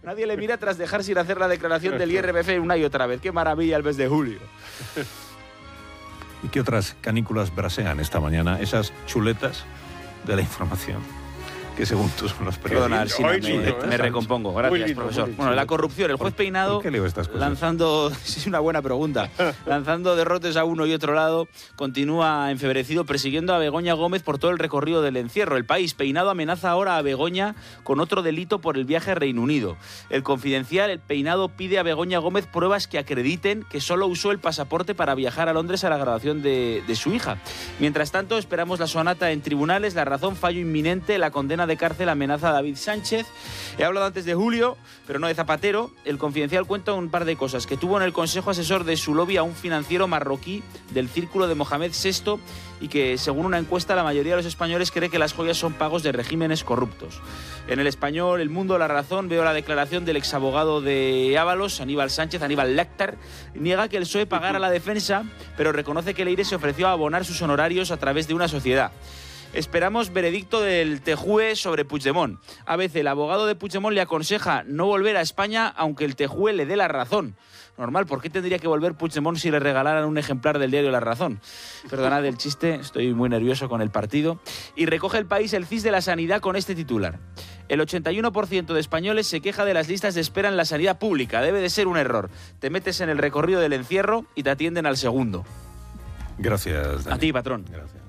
Nadie le mira tras dejar sin hacer la declaración del IRPF una y otra vez. ¡Qué maravilla el mes de julio! ¿Y qué otras canículas brasean esta mañana? Esas chuletas de la información, que según tú son los periodistas. Perdona, Alsina, me recompongo. Gracias, profesor. Bueno, la corrupción, el juez Peinado, ¿por qué leo estas cosas? lanzando, es una buena pregunta, lanzando derrotes a uno y otro lado, continúa enfebrecido persiguiendo a Begoña Gómez por todo el recorrido del encierro. El País, Peinado amenaza ahora a Begoña con otro delito por el viaje a Reino Unido. El Confidencial, el Peinado pide a Begoña Gómez pruebas que acrediten que solo usó el pasaporte para viajar a Londres a la graduación de su hija. Mientras tanto, esperamos la sonata en tribunales, La Razón, fallo inminente, la condena de cárcel amenaza a David Sánchez. He hablado antes de Julio, pero no de Zapatero. El Confidencial cuenta un par de cosas, que tuvo en el consejo asesor de su lobby a un financiero marroquí del círculo de Mohamed VI y que, según una encuesta, la mayoría de los españoles cree que las joyas son pagos de regímenes corruptos. En El Español, El Mundo, La Razón, veo la declaración del exabogado de Ábalos, Aníbal Sánchez, Aníbal Lecter. Niega que el PSOE pagara la defensa, pero reconoce que Leire se ofreció a abonar sus honorarios a través de una sociedad. Esperamos veredicto del TJUE sobre Puigdemont. ABC, el abogado de Puigdemont le aconseja no volver a España aunque el TJUE le dé la razón. Normal, ¿por qué tendría que volver Puigdemont si le regalaran un ejemplar del diario La Razón? Perdonad el chiste, estoy muy nervioso con el partido. Y recoge El País el CIS de la sanidad con este titular. El 81% de españoles se queja de las listas de espera en la sanidad pública. Debe de ser un error. Te metes en el recorrido del encierro y te atienden al segundo. Gracias, Dani. A ti, patrón. Gracias.